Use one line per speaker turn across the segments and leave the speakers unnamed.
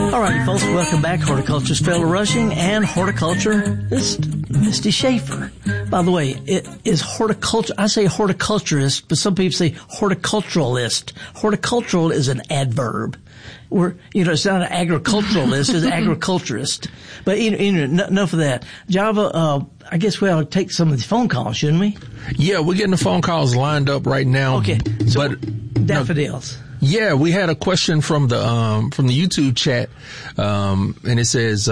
All right, folks, welcome back. Horticulturist Fellow Rushing and horticulturist Misty Schaefer. By the way, it is horticulture. I say horticulturist, but some people say horticulturalist. Horticultural is an adverb. It's not an agriculturalist, it's an agriculturist. But enough of that. Java, I guess we ought to take some of these phone calls, shouldn't we?
Yeah, we're getting the phone calls lined up right now.
Okay, so daffodils.
Yeah, we had a question from the YouTube chat, and it says,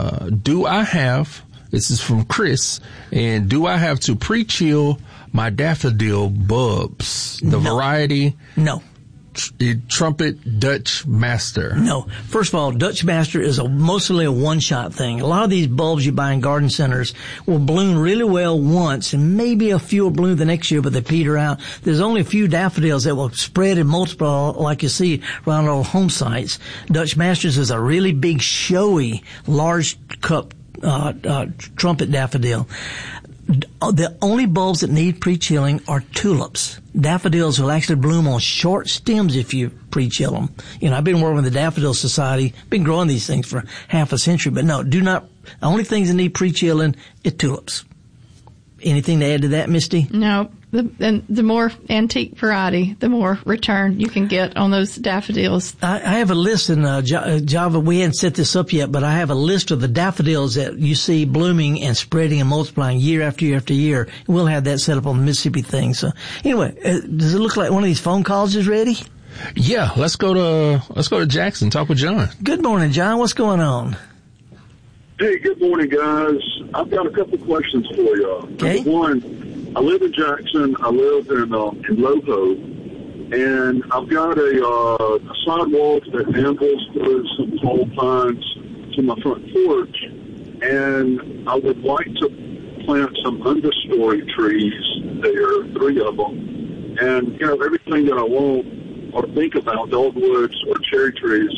this is from Chris, and do I have to pre-chill my daffodil bulbs? The variety?
No.
Trumpet Dutch Master.
No. First of all, Dutch Master is mostly a one-shot thing. A lot of these bulbs you buy in garden centers will bloom really well once, and maybe a few will bloom the next year, but they peter out. There's only a few daffodils that will spread and multiply like you see around old home sites. Dutch Masters is a really big, showy, large cup trumpet daffodil. The only bulbs that need pre-chilling are tulips. Daffodils will actually bloom on short stems if you pre-chill them. I've been working with the Daffodil Society, been growing these things for half a century, but no, the only things that need pre-chilling is tulips. Anything to add to that, Misty?
No. The more antique variety, the more return you can get on those daffodils.
I have a list in Java. We hadn't set this up yet, but I have a list of the daffodils that you see blooming and spreading and multiplying year after year after year. We'll have that set up on the Mississippi thing. So anyway, does it look like one of these phone calls is ready?
Yeah, let's go to Jackson. Talk with John.
Good morning, John. What's going on?
Hey, good morning, guys. I've got a couple questions for you.
Okay.
Number one, I live in Jackson. I live in Lovo, and I've got a sidewalk that ambles through some tall pines to my front porch, and I would like to plant some understory trees there, 3 of them, and everything that I want or think about, dogwoods or cherry trees.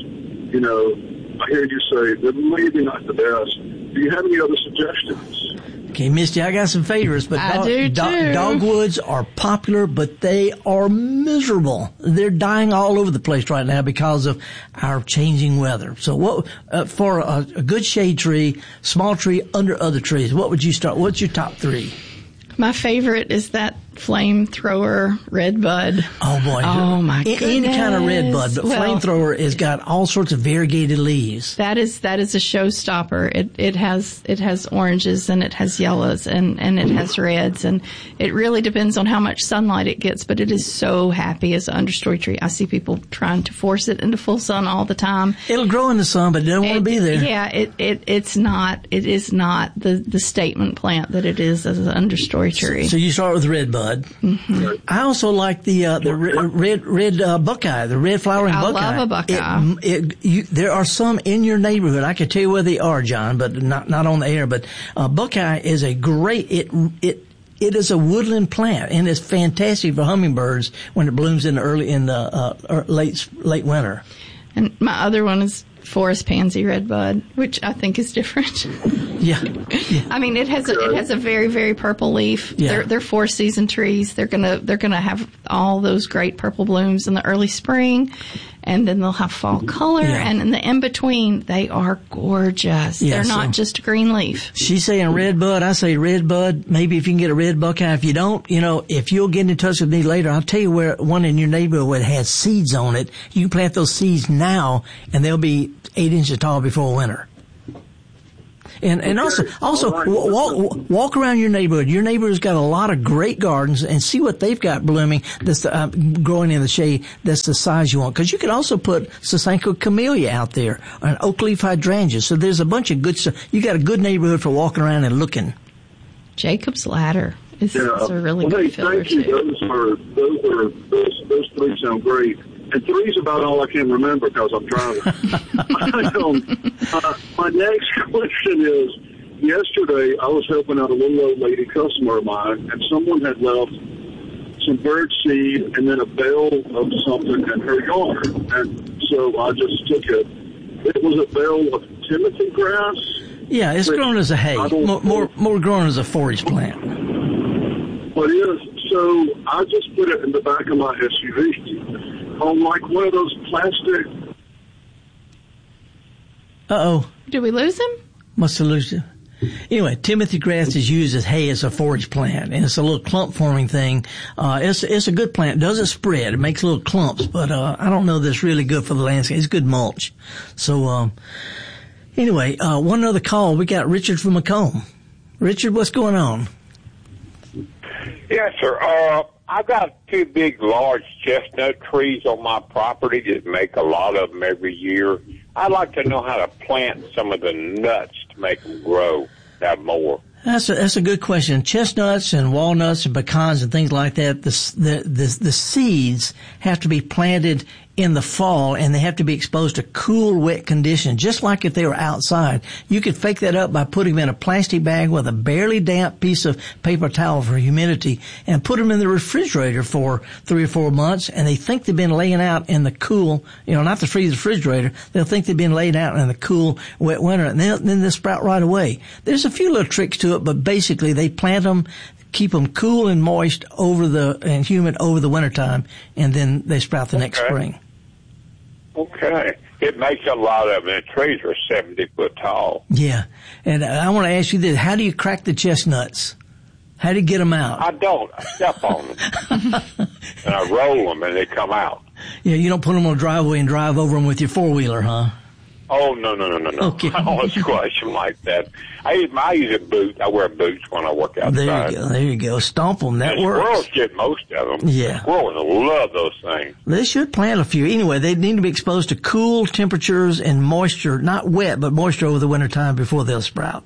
I hear you say they're maybe not the best. Do you have any other suggestions?
Okay, Misty, I got some favorites, but
I do too.
Dogwoods are popular, but they are miserable. They're dying all over the place right now because of our changing weather. So what, for a good shade tree, small tree under other trees, what would you start? What's your top 3?
My favorite is that flamethrower redbud.
Oh boy!
Oh my goodness!
Any kind of redbud, but flamethrower has got all sorts of variegated leaves.
That is a showstopper. It has oranges and it has yellows and it has reds, and it really depends on how much sunlight it gets. But it is so happy as an understory tree. I see people trying to force it into full sun all the time.
It'll grow in the sun, but it don't want to be there.
Yeah, it is not the statement plant that it is as an understory tree.
So you start with redbud. Mm-hmm. I also like the red buckeye, the red flowering buckeye.
I love a buckeye.
There are some in your neighborhood. I can tell you where they are, John, but not on the air. But buckeye is a great. It is a woodland plant, and it's fantastic for hummingbirds when it blooms in the late winter.
And my other one is forest pansy redbud, which I think is different.
Yeah.
I mean, it has a very, very purple leaf.
Yeah.
They're 4-season trees. They're gonna have all those great purple blooms in the early spring, and then they'll have fall color, and in the in-between, they are gorgeous.
Yeah,
they're not just a green leaf.
She's saying redbud. I say redbud. Maybe if you can get a red buckeye. If you don't, if you'll get in touch with me later, I'll tell you where one in your neighborhood has seeds on it. You can plant those seeds now, and they'll be 8 inches tall before winter. And also walk around your neighborhood. Your neighborhood's got a lot of great gardens, and see what they've got blooming that's growing in the shade that's the size you want. Because you can also put Sasanko camellia out there, or an oak leaf hydrangea. So there's a bunch of good stuff. You got a good neighborhood for walking around and looking.
Jacob's ladder is a really good filler
thank you.
too.
Those 3 sound great. And 3's about all I can remember because I'm driving. My next question is, yesterday I was helping out a little old lady customer of mine, and someone had left some bird seed and then a bale of something in her yard. And so I just took it. It was a bale of Timothy grass.
Yeah, it's grown as a hay. More grown as a forage plant.
But it is. So I just put it in the back of my SUV on like one of those plastic
Uh-oh.
Did we lose him?
Must have lost him. Anyway, Timothy grass is used as hay as a forage plant, and it's a little clump forming thing. It's a good plant. It doesn't spread. It makes little clumps, but I don't know that it's really good for the landscape. It's good mulch. So anyway, one other call. We got Richard from Macomb. Richard, what's going on?
Yes, sir. I've got 2 big, large chestnut trees on my property that make a lot of them every year. I'd like to know how to plant some of the nuts to make them grow, have more.
That's a good question. Chestnuts and walnuts and pecans and things like that, the seeds have to be planted in the fall, and they have to be exposed to cool, wet conditions, just like if they were outside. You could fake that up by putting them in a plastic bag with a barely damp piece of paper towel for humidity and put them in the refrigerator for 3 or 4 months, and they think they've been laying out in the cool, not the freezer refrigerator. They'll think they've been laid out in the cool, wet winter, and then they'll sprout right away. There's a few little tricks to it, but basically they plant them, keep them cool and moist and humid over the wintertime, and then they sprout the next spring.
Okay. It makes a lot of them. The trees are 70 foot tall.
Yeah. And I want to ask you this. How do you crack the chestnuts? How do you get them out?
I don't. I step on them. And I roll them and they come out.
Yeah, you don't put them on a driveway and drive over them with your four-wheeler, huh?
Oh, no.
Okay.
I don't squash them like that. I use a boot. I wear boots when I work outside.
There you go. Stomp them. That works.
Squirrels get most of them.
Yeah.
Squirrels love those things.
They should plant a few. Anyway, they need to be exposed to cool temperatures and moisture, not wet, but moisture over the wintertime before they'll sprout.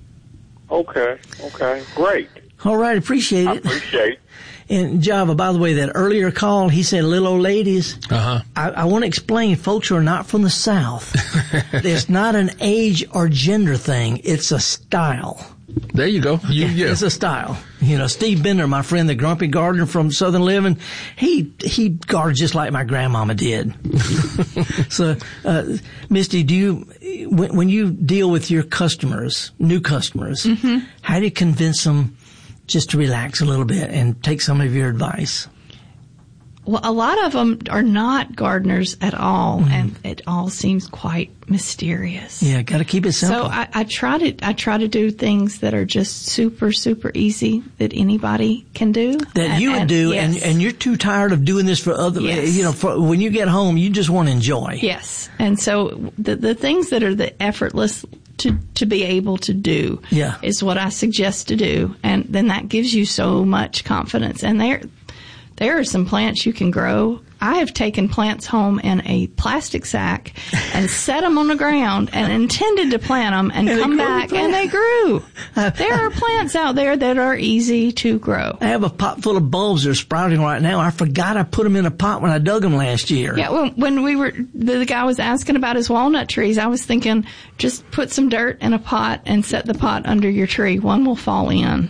Okay. Great.
All right. Appreciate it.
I appreciate it.
And Java, by the way, that earlier call, he said little old ladies.
Uh-huh.
I want to explain, folks who are not from the South. It's not an age or gender thing. It's a style.
There you go. Yeah.
It's a style. Steve Bender, my friend, the grumpy gardener from Southern Living, he gardens just like my grandmama did. So, Misty, when you deal with your customers, new customers, how do you convince them just to relax a little bit and take some of your advice?
Well, a lot of them are not gardeners at all, and it all seems quite mysterious.
Yeah, got to keep it simple.
So I try to do things that are just super, super easy that anybody can do.
That you would do,
yes.
and you're too tired of doing this for other.
Yes.
When you get home, you just want to enjoy.
Yes, and so the things that are the effortless to be able to do is what I suggest to do, and then that gives you so much confidence. And there are some plants you can grow. I have taken plants home in a plastic sack and set them on the ground and intended to plant them and come back and they grew. There are plants out there that are easy to grow.
I have a pot full of bulbs that are sprouting right now. I forgot I put them in a pot when I dug them last year.
Yeah, when the guy was asking about his walnut trees, I was thinking just put some dirt in a pot and set the pot under your tree. One will fall in.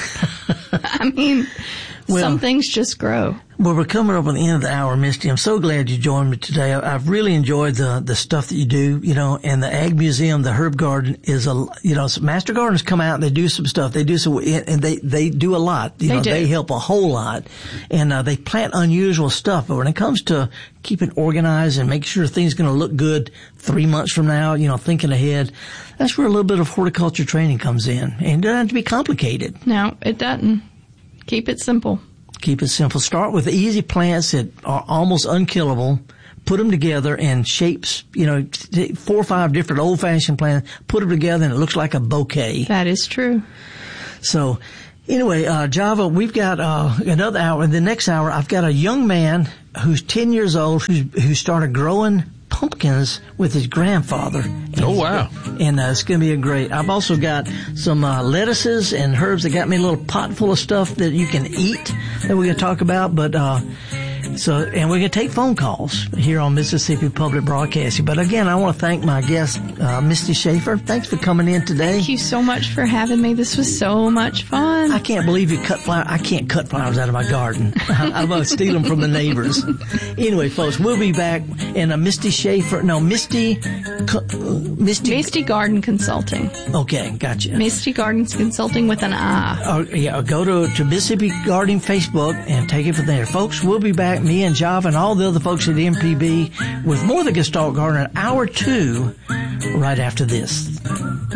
I mean, some things just grow.
Well, we're coming up on the end of the hour, Misty. I'm so glad you joined me today. I've really enjoyed the stuff that you do, and the Ag Museum, the Herb Garden is Master Gardeners come out and they do some stuff. They do some, and they do a lot. They help a whole lot, and they plant unusual stuff. But when it comes to keeping organized and making sure things going to look good 3 months from now, thinking ahead, that's where a little bit of horticulture training comes in. And it doesn't have to be complicated.
No, it doesn't. Keep it simple.
Keep it simple. Start with easy plants that are almost unkillable. Put them together in shapes, 4 or 5 different old-fashioned plants. Put them together and it looks like a bouquet.
That is true.
So, anyway, Java, we've got another hour. In the next hour, I've got a young man who's 10 years old who started growing pumpkins with his grandfather.
Oh, wow. And
it's going to be great. I've also got some lettuces and herbs that got me a little pot full of stuff that you can eat that we're going to talk about. But and we're going to take phone calls here on Mississippi Public Broadcasting. But again, I want to thank my guest, Misty Schaefer. Thanks for coming in today.
Thank you so much for having me. This was so much fun.
I can't believe you cut flowers. I can't cut flowers out of my garden. I'm going to steal them from the neighbors. Anyway, folks, we'll be back in a Misty
Garden Consulting.
Okay, gotcha.
Misty Gardens Consulting with an I.
Go to Mississippi Gardening Facebook and take it from there. Folks, we'll be back, me and Java and all the other folks at MPB with more of the Gestalt Gardener, hour 2, right after this.